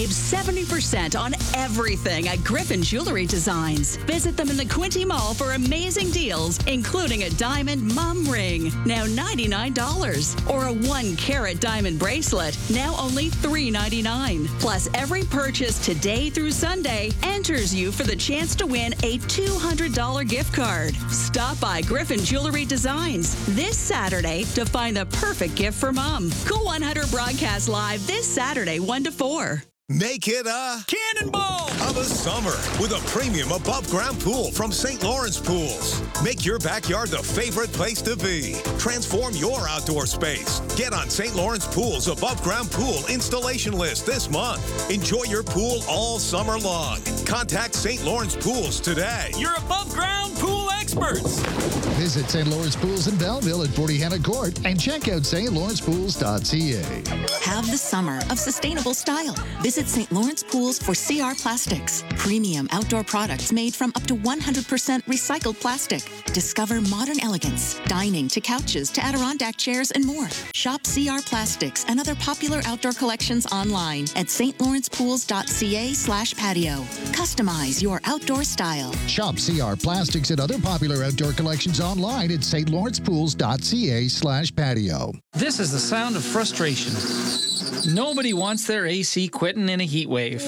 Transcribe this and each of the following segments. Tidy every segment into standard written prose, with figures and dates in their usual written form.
Save 70% on everything at Griffin Jewelry Designs. Visit them in the Quinte Mall for amazing deals, including a diamond mum ring, now $99, or a 1-carat diamond bracelet, now only $3.99. Plus, every purchase today through Sunday enters you for the chance to win a $200 gift card. Stop by Griffin Jewelry Designs this Saturday to find the perfect gift for mom. Cool 100 broadcast live this Saturday, 1 to 4. Make it a cannonball of a summer with a premium above-ground pool from St. Lawrence Pools. Make your backyard the favorite place to be. Transform your outdoor space. Get on St. Lawrence Pools above-ground pool installation list this month. Enjoy your pool all summer long. Contact St. Lawrence Pools today. Your above-ground pool experts. Visit St. Lawrence Pools in Belleville at 40 Hannah Court and check out stlawrencepools.ca. Have the summer of sustainable style. Visit St. Lawrence Pools for CR Plastics. Premium outdoor products made from up to 100% recycled plastic. Discover modern elegance, dining to couches to Adirondack chairs and more. Shop CR Plastics and other popular outdoor collections online at stlawrencepools.ca/patio. Customize your outdoor style. Shop CR Plastics and other popular outdoor collections online at stlawrencepools.ca/patio. This is the sound of frustration. Nobody wants their AC quitting in a heat wave.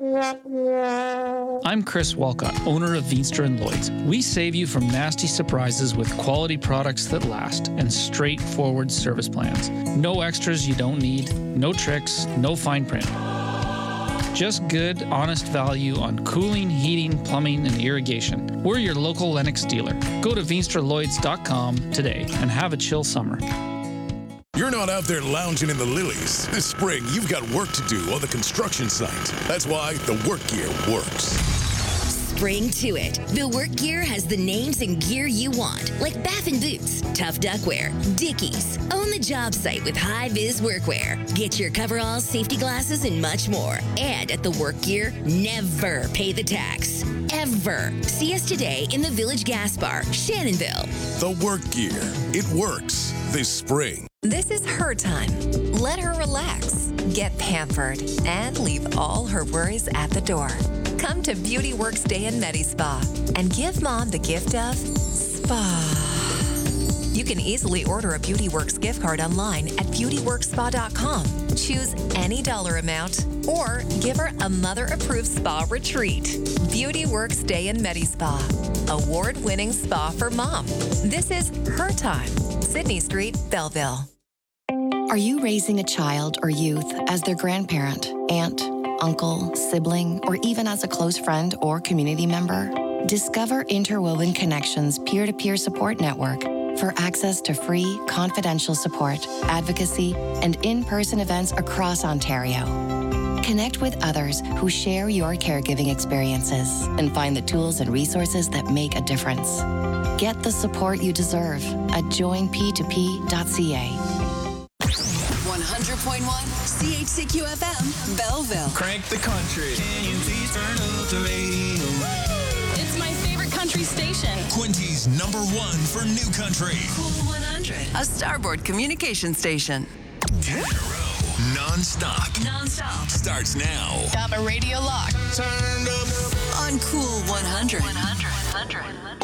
I'm Chris Walcott, owner of Veenstra & Lloyd's. We save you from nasty surprises with quality products that last and straightforward service plans. No extras you don't need, no tricks, no fine print. Just good, honest value on cooling, heating, plumbing, and irrigation. We're your local Lennox dealer. Go to VeenstraLlyods.com today and have a chill summer. You're not out there lounging in the lilies. This spring, you've got work to do on the construction site. That's why the work gear works. Spring to it. The work gear has the names and gear you want, like Baffin Boots, Tough Duckwear, Dickies. Own the job site with high-vis workwear. Get your coveralls, safety glasses, and much more. And at the work gear, never pay the tax. Ever. See us today in the Village Gas Bar, Shannonville. The work gear. It works this spring. This is her time. Let her relax, get pampered, and leave all her worries at the door. Come to Beauty Works Day in Medi Spa and give Mom the gift of spa. You can easily order a Beauty Works gift card online at beautyworkspa.com. Choose any dollar amount or give her a mother-approved spa retreat. Beauty Works Day in Medi Spa. Award-winning spa for mom. This is her time. Sydney Street, Belleville. Are you raising a child or youth as their grandparent, aunt, uncle, sibling, or even as a close friend or community member? Discover Interwoven Connections peer-to-peer support network for access to free, confidential support, advocacy, and in-person events across Ontario. Connect with others who share your caregiving experiences and find the tools and resources that make a difference. Get the support you deserve at joinp2p.ca. 100.1 CHCQ FM, Belleville. Crank the country. Can you please turn up the radio? It's my favorite country station. Quinty's #1 for new country. Cool 100, a Starboard communication station. 10 in a row, non-stop. Non-stop. Starts now. Got my radio locked. Turned up On Cool 100. 100.